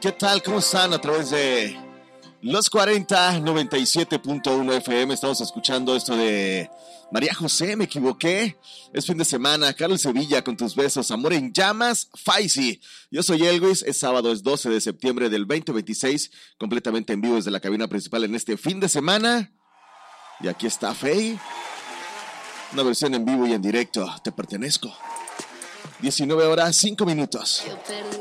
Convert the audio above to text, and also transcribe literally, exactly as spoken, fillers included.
¿Qué tal? ¿Cómo están? A través de Los cuarenta, noventa y siete punto uno F M. Estamos escuchando esto de María José, me equivoqué. Es fin de semana. Carlos Sevilla con tus besos. Amor en llamas, Faisy. Yo soy Elvis. Es sábado, es doce de septiembre del veinte veintiséis. Completamente en vivo desde la cabina principal en este fin de semana. Y aquí está Faye. Una versión en vivo y en directo. Te pertenezco. diecinueve horas, cinco minutos.